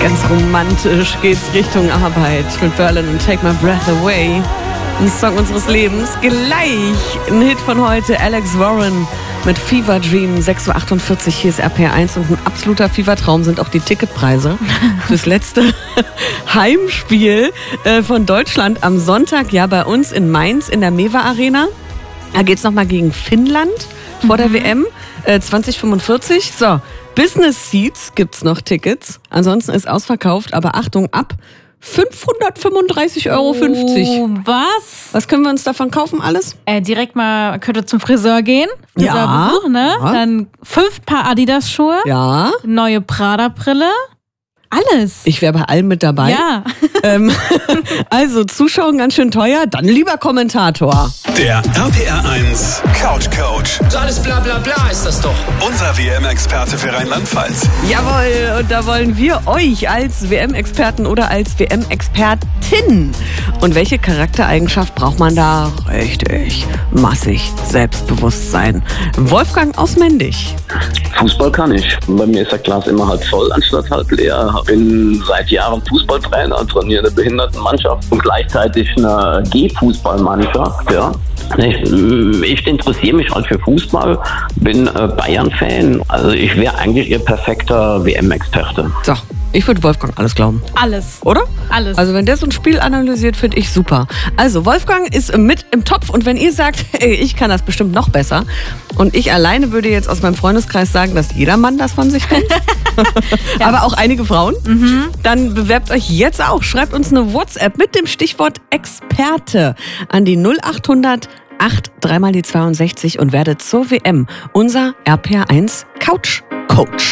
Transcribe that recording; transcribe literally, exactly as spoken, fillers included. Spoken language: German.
Ganz romantisch geht's Richtung Arbeit mit Berlin und Take My Breath Away. Ein Song unseres Lebens. Gleich ein Hit von heute, Alex Warren mit Fever Dream, sechs Uhr achtundvierzig, hier ist R P R eins und ein absoluter Fevertraum sind auch die Ticketpreise fürs letzte Heimspiel von Deutschland am Sonntag, ja bei uns in Mainz in der Mewa Arena. Da geht's nochmal gegen Finnland vor mhm. der W M äh, zwanzig fünfundvierzig. So, Business Seats gibt's noch Tickets, ansonsten ist ausverkauft, aber Achtung, ab fünfhundertfünfunddreißig Euro fünfzig. Oh, was? Was können wir uns davon kaufen alles? Äh, direkt mal, könnte zum Friseur gehen. Friseurbesuch, Ja, ne? ja. Dann fünf Paar Adidas-Schuhe. Ja. Neue Prada-Brille. Alles. Ich wäre bei allem mit dabei. Ja. Ähm, also Zuschauen ganz schön teuer, dann lieber Kommentator. Der R P R eins Couch Coach. So alles bla bla bla ist das doch. Unser W M-Experte für Rheinland-Pfalz. Jawohl, und da wollen wir euch als W M-Experten oder als W M-Expertin. Und welche Charaktereigenschaft braucht man da? Richtig, massig Selbstbewusstsein. Wolfgang aus Mendig. Fußball kann ich. Bei mir ist das Glas immer halb voll anstatt halb leer. Bin seit Jahren Fußballtrainer, trainiere eine Behindertenmannschaft und gleichzeitig eine G-Fußballmannschaft. Ja. Ich, ich interessiere mich halt für Fußball, bin äh, Bayern-Fan. Also ich wäre eigentlich ihr perfekter W M-Experte. So, ich würde Wolfgang alles glauben. Alles. Oder? Alles. Also wenn der so ein Spiel analysiert, finde ich super. Also Wolfgang ist mit im Topf und wenn ihr sagt, ey, ich kann das bestimmt noch besser und ich alleine würde jetzt aus meinem Freundeskreis sagen, dass jeder Mann das von sich kennt, ja. aber auch einige Frauen, mhm. dann bewerbt euch jetzt auch. Schreibt uns eine WhatsApp mit dem Stichwort Experte an die null achthundert acht drei mal die zweiundsechzig und werdet zur W M unser R P R eins Couch Coach.